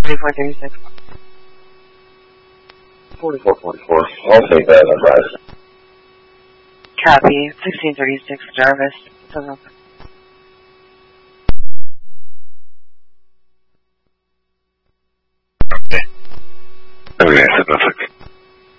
4436. 4444. I'll take that, advice. Copy. 1636 Jarvis. Doesn't open. Okay, 706.